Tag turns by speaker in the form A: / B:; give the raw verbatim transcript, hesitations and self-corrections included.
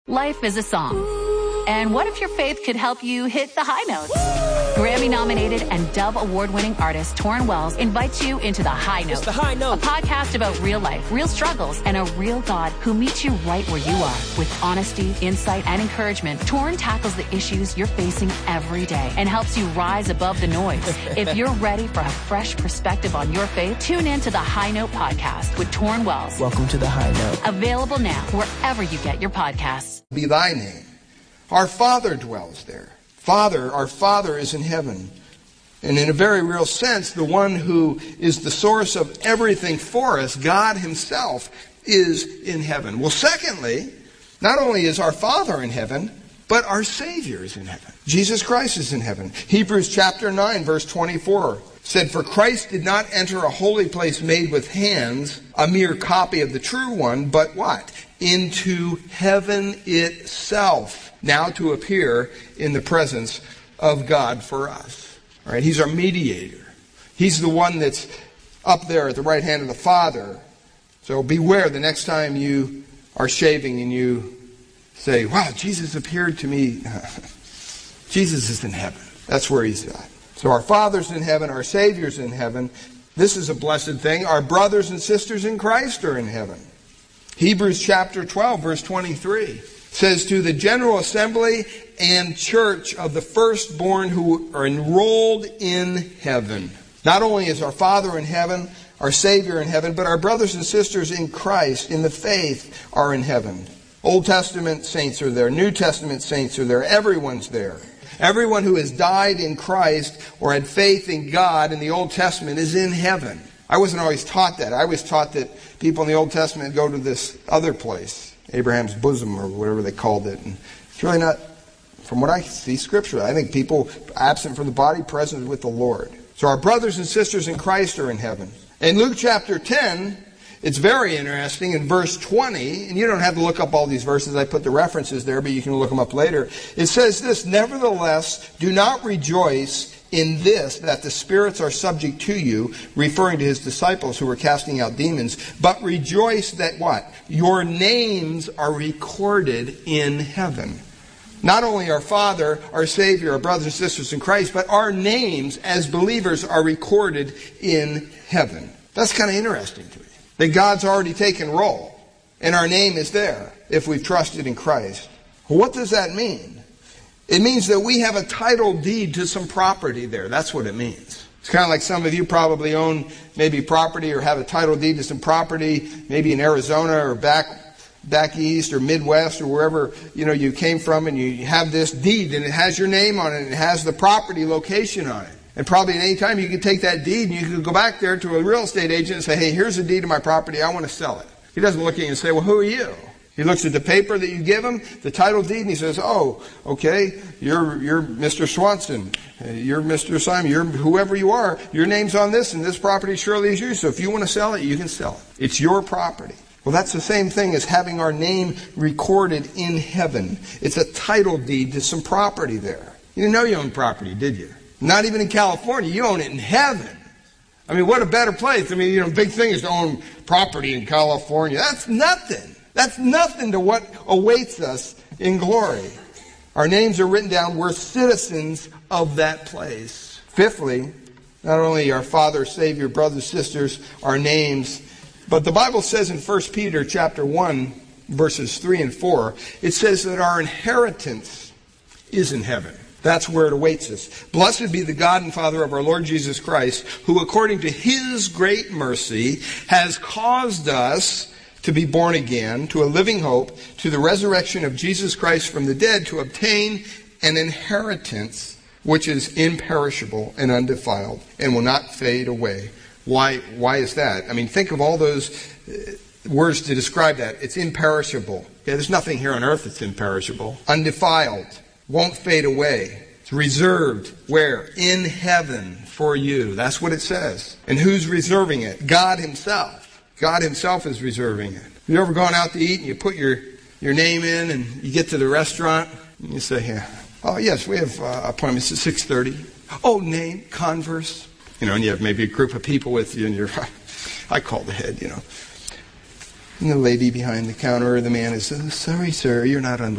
A: Life is a song. And what if your faith could help you hit the high notes? Grammy-nominated and Dove Award-winning artist Torrin Wells invites you into The High Note.
B: It's The High Note.
A: A podcast about real life, real struggles, and a real God who meets you right where you are. With honesty, insight, and encouragement, Torrin tackles the issues you're facing every day and helps you rise above the noise. If you're ready for a fresh perspective on your faith, tune in to The High Note podcast with Torrin Wells.
B: Welcome to The High Note.
A: Available now wherever you get your podcasts.
C: Be thy name. Our Father dwells there. Father, our Father is in heaven. And in a very real sense, the one who is the source of everything for us, God himself, is in heaven. Well, secondly, not only is our Father in heaven, but our Savior is in heaven. Jesus Christ is in heaven. Hebrews chapter nine, verse twenty-four said, "For Christ did not enter a holy place made with hands, a mere copy of the true one, but what? Into heaven itself, now to appear in the presence of God for us." All right, he's our mediator. He's the one that's up there at the right hand of the Father. So beware the next time you are shaving and you say, "Wow, Jesus appeared to me." Jesus is in heaven. That's where he's at. So our Father's in heaven, our Savior's in heaven. This is a blessed thing. Our brothers and sisters in Christ are in heaven. Hebrews chapter twelve, verse twenty-three says, "To the general assembly and church of the firstborn who are enrolled in heaven." Not only is our Father in heaven, our Savior in heaven, but our brothers and sisters in Christ, in the faith, are in heaven. Old Testament saints are there. New Testament saints are there. Everyone's there. Everyone who has died in Christ or had faith in God in the Old Testament is in heaven. I wasn't always taught that. I was taught that people in the Old Testament go to this other place, Abraham's bosom or whatever they called it. And it's really not, from what I see Scripture, I think people absent from the body, present with the Lord. So our brothers and sisters in Christ are in heaven. In Luke chapter ten, it's very interesting. In verse twenty, and you don't have to look up all these verses. I put the references there, but you can look them up later. It says this, "Nevertheless, do not rejoice in this, that the spirits are subject to you," referring to his disciples who were casting out demons, "but rejoice that" what? "Your names are recorded in heaven." Not only our Father, our Savior, our brothers and sisters in Christ, but our names as believers are recorded in heaven. That's kind of interesting to me. That God's already taken roll, and our name is there if we've trusted in Christ. Well, what does that mean? It means that we have a title deed to some property there. That's what it means. It's kind of like some of you probably own maybe property or have a title deed to some property, maybe in Arizona or back back east or Midwest or wherever you know you came from, and you have this deed and it has your name on it and it has the property location on it. And probably at any time you could take that deed and you could go back there to a real estate agent and say, "Hey, here's a deed of my property. I want to sell it." He doesn't look at you and say, "Well, who are you?" He looks at the paper that you give him, the title deed, and he says, "Oh, okay, you're you're Mister Swanson. You're Mister Simon. You're whoever you are. Your name's on this, and this property surely is yours. So if you want to sell it, you can sell it. It's your property." Well, that's the same thing as having our name recorded in heaven. It's a title deed to some property there. You didn't know you owned property, did you? Not even in California. You own it in heaven. I mean, what a better place. I mean, you know, big thing is to own property in California. That's nothing. That's nothing to what awaits us in glory. Our names are written down. We're citizens of that place. Fifthly, not only our Father, Savior, brothers, sisters, our names, but the Bible says in First Peter chapter one, verses three and four, it says that our inheritance is in heaven. That's where it awaits us. "Blessed be the God and Father of our Lord Jesus Christ, who according to his great mercy has caused us to be born again to a living hope, to the resurrection of Jesus Christ from the dead, to obtain an inheritance which is imperishable and undefiled and will not fade away." Why, why is that? I mean, think of all those words to describe that. It's imperishable. Okay, there's nothing here on earth that's imperishable. Undefiled. Won't fade away. It's reserved. Where? In heaven for you. That's what it says. And who's reserving it? God himself. God himself is reserving it. Have you ever gone out to eat and you put your, your name in and you get to the restaurant and you say, "Yeah, oh yes, we have uh, appointments at six thirty. Oh, name, Converse." You know, and you have maybe a group of people with you and you're, I call the head, you know. And the lady behind the counter or the man is, "Sorry, sir, you're not on